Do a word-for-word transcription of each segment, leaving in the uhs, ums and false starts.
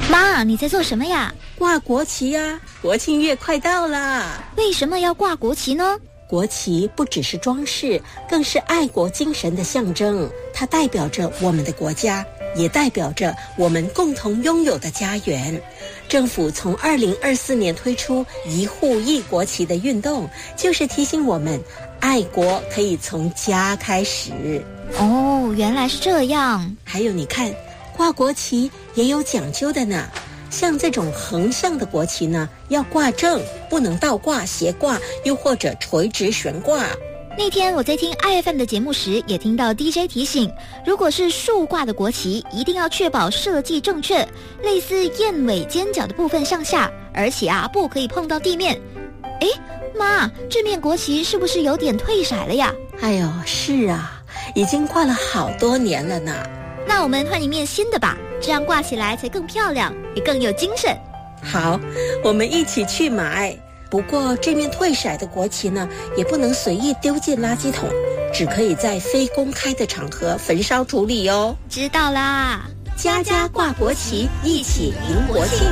妈，你在做什么呀？ 挂国旗呀，国庆月快到了。 为什么要挂国旗呢？ 国旗不只是装饰，更是爱国精神的象征。它代表着我们的国家，也代表着我们共同拥有的家园。政府从二零二四年推出一户一国旗的运动，就是提醒我们，爱国可以从家开始。 哦，原来是这样。 还有你看，挂国旗也有讲究的呢。像这种横向的国旗呢，要挂正，不能倒挂、斜挂，又或者垂直悬挂。 那天我在听 I F M 的节目时，也听到 D J 提醒，如果是竖挂的国旗，一定要确保设计正确，类似燕尾尖角的部分上下，而且啊，不可以碰到地面。诶，妈，这面国旗是不是有点退色了呀？ 哎呦，是啊，已经挂了好多年了呢。 那我们换一面新的吧，这样挂起来才更漂亮，也更有精神。 好，我们一起去买。不过这面退色的国旗呢，也不能随意丢进垃圾桶，只可以在非公开的场合焚烧处理哦。 知道啦， 家家挂国旗，一起迎国庆。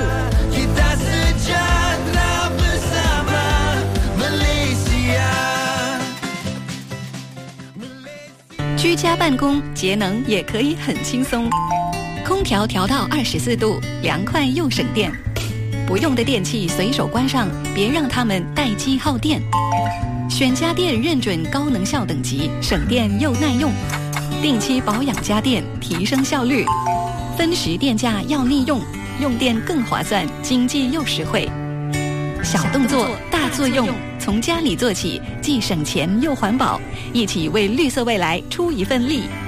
居家办公节能也可以很轻松，空调调到二十四度，凉快又省电。不用的电器随手关上，别让它们待机耗电。选家电认准高能效等级，省电又耐用。定期保养家电，提升效率。分时电价要利用，用电更划算，经济又实惠。小动作大作用，从家里做起，既省钱又环保，一起为绿色未来出一份力。